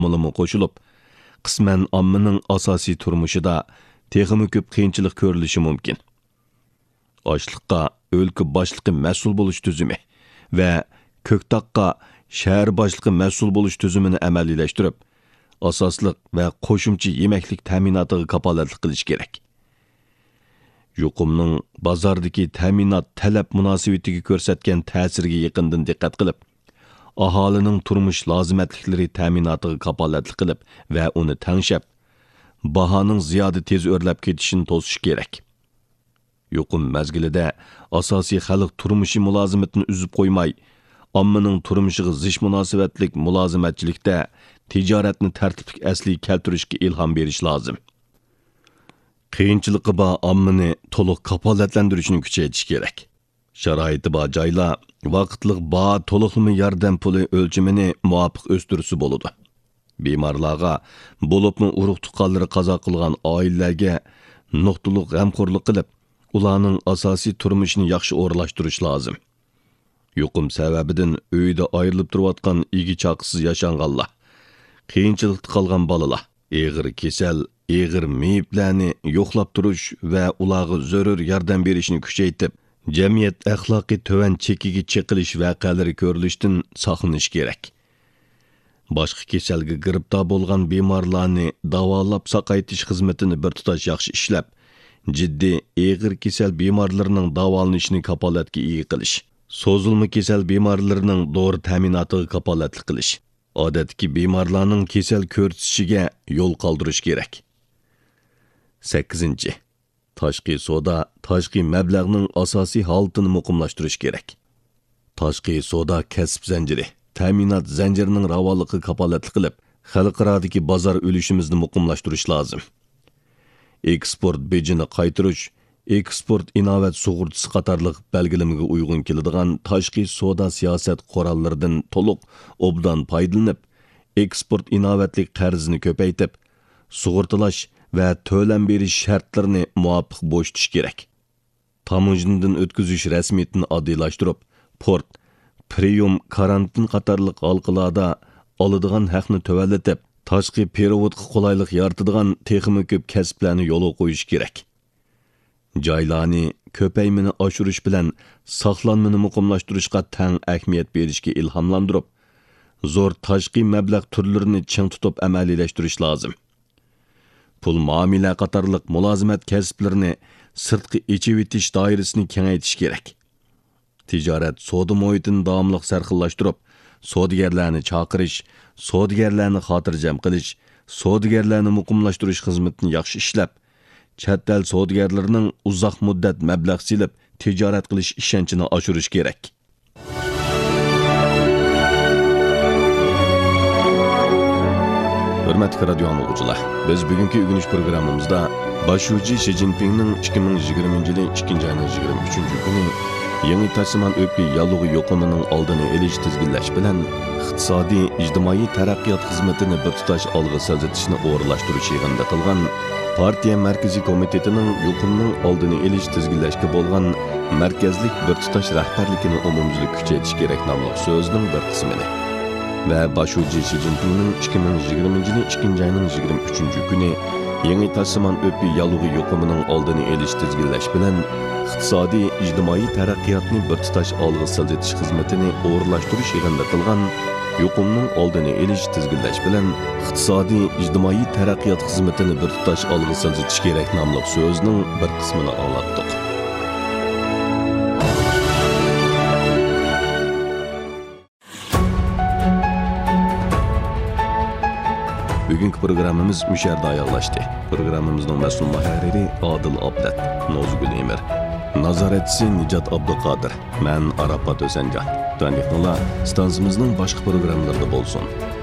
muammalımı qo'shilib, qisman ommaning asosiy turmushida texmi ko'p qiyinchilik ko'rilishi mumkin. Ochliqqa o'lka boshlig'i mas'ul bo'lish tuzumi va ko'ktoqqa shahar boshlig'i mas'ul bo'lish tuzumini amaliyleştirib, asosliq va qo'shimcha yemaklik ta'minotiga kapolatlik qilish kerak. Yuqumning bozordagi ta'minot talab munosabatiga ko'rsatgan ta'siriga yaqindan diqqat qilib, aholining turmush lozimatliklari ta'minotiga kapolatlik qilib va uni tangshab, bahoning ziyoda tez o'rlab ketishini to'sish kerak. Yuqum mazgilida asosiy xalq turmushi mulozimatini uzib qo'ymay, ommaning turmushiga zich munosabatlik mulozimatchilikda tijoratni tartibli asli keltirishga ilhom berish lozim. Qiyinchiligi bor ommani to'liq kapolatlantirishni kuchaytirish kerak. Sharoiti bor joylar vaqtliq bor to'liqmi yordam puli o'lchimini muvofiq o'stirisi bo'ladi. Bemorlarga, bo'libmi urug' tuqqanlari qazo qilgan oilalarga nuqtaliq g'amxo'rlik qilib, ularning asosiy turmushini yaxshi o'rlashtirish lozim. Yuqum sababidan uyda ayrilib turayotgan igi chaqisiz yashanganlar, qiyinchilikda qolgan bolalar, og'ir kasal, og'ir meyiblarni yo'qlab turish va ularga zarur yordam berishni kuchaytirib, jamiyat axloqiy to'van chekiga chiqilish voqealari ko'rilishdan saqlanish kerak. Boshqa kasalga giribdor bo'lgan bemorlarni davolab saqaytish xizmatini bir tutash yaxshi ishlab, jiddiy og'ir kasal bemorlarning davolanishini kapolatga ega qilish, so'zilma kasal bemorlarning dori ta'minotiga kapolatlik qilish, odatdagi bemorlarning kasal ko'rsatishiga yo'l qoldirish kerak. 8. Tashqi savdo, tashqi mablag'ning asosiy holatini muqimlashtirish kerak. Tashqi savdo kasb zanjiri, ta'minot zanjirining ravonligiga kapolatlik qilib, xalqarodagi bozor ulushimizni muqimlashtirish lozim. Eksport bejini qaytirish, eksport inovat sug'urtasi qatorliq belgilamga uyg'un keladigan tashqi savdo siyosat qo'rollaridan to'liq obdan foydalanib, eksport inovatlik qarzni ko'paytib, sug'urtalash va to'lam berish shartlarini muvofiq bo'shitish kerak. Tamojnadan o'tkazish rasmiyatini oddiylashtirib, port, priyum, karantin qatorliq halqalarda oladigan haqni to'vallatib, tashqi perevodga qulaylik yaratadigan texmi ko'p kasblarni yo'lga qo'yish kerak. Joylarni ko'paymini oshirish bilan saqlanmani muqimlashtirishga tang ahamiyat berishga ilhomlantirib, zo'r tashqi mablag' turlarini ching tutib amaliylashtirish lozim. Pul muomala qatorliq mulozimat kasblarini sirtqi echib etish doirasini kengaytirish kerak. Tijorat savdo muhitini davomli sarxillashtirib, savdogarlarni chaqirish, savdogarlarni xotirjam qilish, savdogarlarni muqimlashtirish xizmatini yaxshi ishlab, chet el savdogarlarining uzoq muddat mablag' silib, tijorat qilish ishonchini oshirish kerak. Hurmatli radio anglag'uchilar, biz bugungi o'rganish programmamizda Boshuvchi Xi Jinpingning 2020-yil 2-oyning 23-kuni yangi tashimon o'pka yalug'i yo'qumining oldini olish tizginlash bilan iqtisodiy, ijtimoiy taraqqiyot xizmatini bir tutash olg'a siljitishni o'rinlashtirish yig'inida qilgan partiya markaziy komitetining yo'qumning oldini olish tizginlashga bo'lgan markazlik bir tutash rahbarligini umumiylik kuchaytirish kerak nomli so'zning bir qismini va Boshuvchi Xi Jinpingning 2020-yil 2-oyning 23-kuni yangi tashimon o'pka yalug'i yo'qumining oldini olish tizginlash bilan iqtisodiy, ijtimoiy taraqqiyotni bir tutash olg'a siljitish xizmatini o'rinlashtirish yig'inida qilgan yuqumning oldini olish tizginlash bilan iqtisodiy, ijtimoiy taraqqiyot xizmatini bir tutash olg'a siljitish kerak nomli so'zning bir qismini anglatdik. Bugungi programmamiz musharda oyoqlashdi. Programmamizning mas'ul muharriri Odil Abdat, Nozgul Emir, nazoratchisi Nijat Abduqodir, men Arafat O'sanjon. Tanishinglar, stansimizning boshqa programmalarida bo'lsin.